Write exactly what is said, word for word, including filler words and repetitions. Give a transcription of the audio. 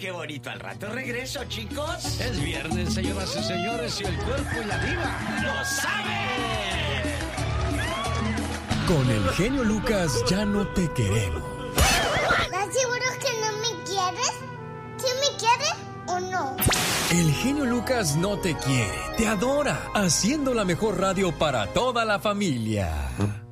qué bonito. Al rato regreso, chicos. Es viernes, señoras y señores, y el cuerpo y la diva ¡lo saben! Con el genio Lucas ya no te queremos. ¿Estás seguro que no me quieres? ¿Sí me quieres o no? El genio Lucas no te quiere, te adora, haciendo la mejor radio para toda la familia.